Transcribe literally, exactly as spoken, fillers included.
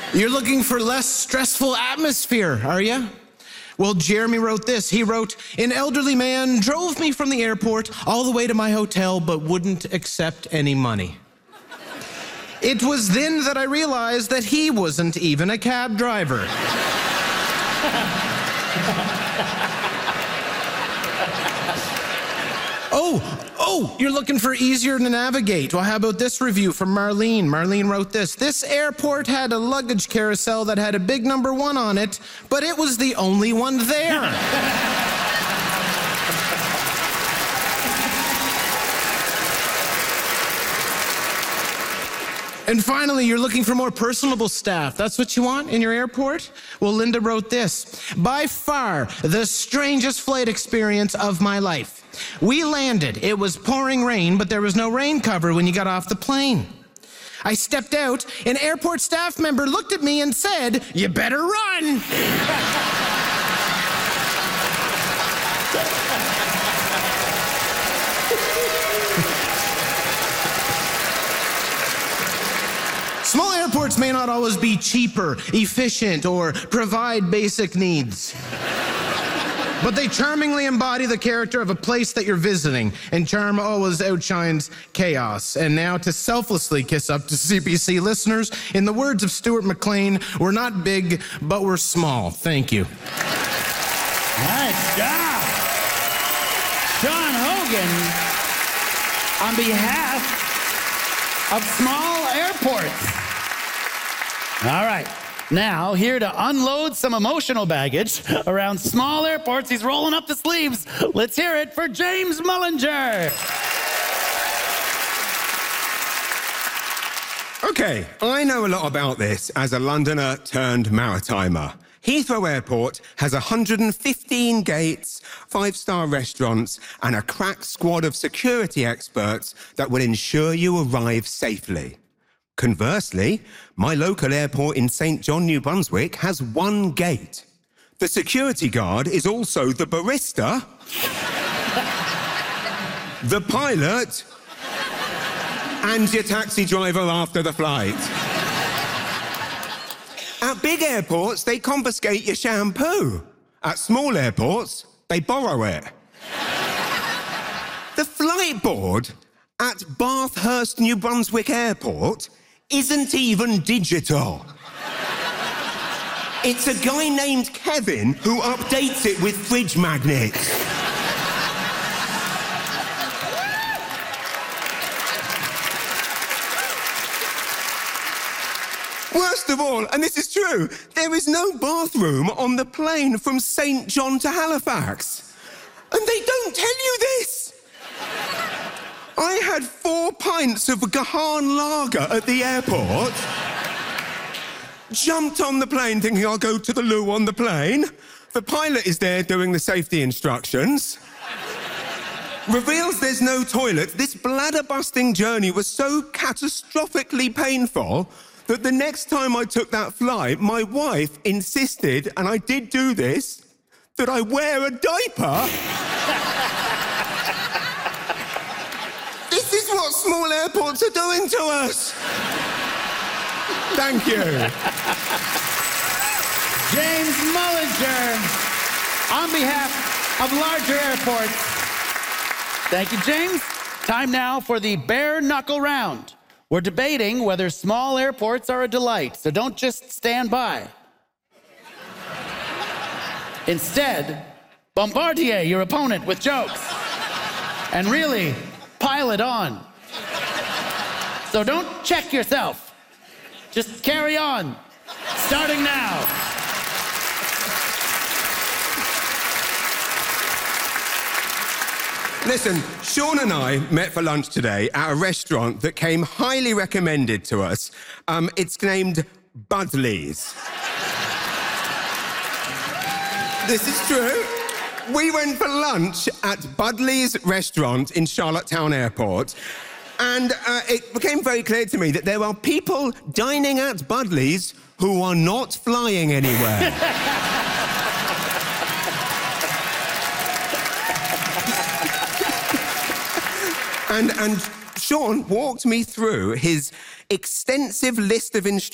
You're looking for less stressful atmosphere, are you? Well, Jeremy wrote this. He wrote, an elderly man drove me from the airport all the way to my hotel, but wouldn't accept any money. It was then that I realized that he wasn't even a cab driver. Oh, oh, you're looking for easier to navigate. Well, how about this review from Marlene? Marlene wrote this. This airport had a luggage carousel that had a big number one on it, but it was the only one there. And finally, you're looking for more personable staff. That's what you want in your airport? Well, Linda wrote this. By far, the strangest flight experience of my life. We landed. It was pouring rain, but there was no rain cover when you got off the plane. I stepped out. An airport staff member looked at me and said, you better run. Small airports may not always be cheaper, efficient, or provide basic needs. But they charmingly embody the character of a place that you're visiting, and charm always outshines chaos. And now to selflessly kiss up to C B C listeners, in the words of Stuart McLean, we're not big, but we're small. Thank you. Nice job. Sean Hogan, on behalf of small airports. All right. Now, here to unload some emotional baggage around small airports, he's rolling up the sleeves. Let's hear it for James Mullinger. Okay, I know a lot about this as a Londoner turned maritimer. Heathrow Airport has one hundred fifteen gates, five-star restaurants, and a crack squad of security experts that will ensure you arrive safely. Conversely, my local airport in Saint John, New Brunswick has one gate. The security guard is also the barista, the pilot, and your taxi driver after the flight. At big airports, they confiscate your shampoo. At small airports, they borrow it. The flight board at Bathurst, New Brunswick Airport isn't even digital. It's a guy named Kevin who updates it with fridge magnets. Worst of all, and this is true, there is no bathroom on the plane from Saint John to Halifax. And they don't tell you this. I had four pints of Gahan lager at the airport, jumped on the plane thinking I'll go to the loo on the plane. The pilot is there doing the safety instructions. Reveals there's no toilet. This bladder-busting journey was so catastrophically painful that the next time I took that flight, my wife insisted, and I did do this, that I wear a diaper. This is what small airports are doing to us. Thank you. James Mullinger, on behalf of larger airports. Thank you, James. Time now for the bare knuckle round. We're debating whether small airports are a delight, so don't just stand by. Instead, bombardier your opponent with jokes. And really, pile it on. So don't check yourself. Just carry on. Starting now. Listen, Sean and I met for lunch today at a restaurant that came highly recommended to us. Um, it's named Budley's. This is true. We went for lunch at Budley's restaurant in Charlottetown Airport, and uh, it became very clear to me that there are people dining at Budley's who are not flying anywhere. and, and Sean walked me through his extensive list of instructions